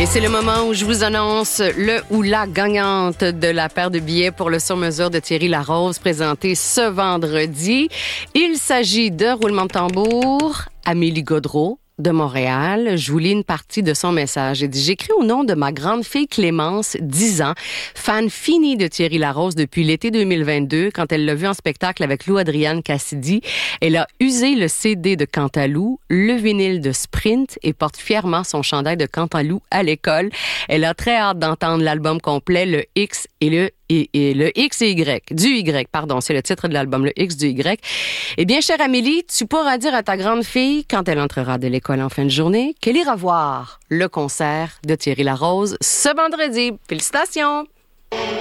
Et c'est le moment où je vous annonce le ou la gagnante de la paire de billets pour le sur-mesure de Thierry Larose présenté ce vendredi. Il s'agit de roulement de tambour, Amélie Gaudreau de Montréal. Je vous lis une partie de son message. Elle dit: j'écris au nom de ma grande fille Clémence, 10 ans, fan finie de Thierry Larose depuis l'été 2022, quand elle l'a vu en spectacle avec Lou-Adrienne Cassidy. Elle a usé le CD de Cantalou, le vinyle de Sprint et porte fièrement son chandail de Cantalou à l'école. Elle a très hâte d'entendre l'album complet, le X et le X et Y, du Y, pardon, c'est le titre de l'album, le X du Y. Eh bien, chère Amélie, tu pourras dire à ta grande fille, quand elle entrera de l'école en fin de journée, qu'elle ira voir le concert de Thierry Larose ce vendredi. Félicitations!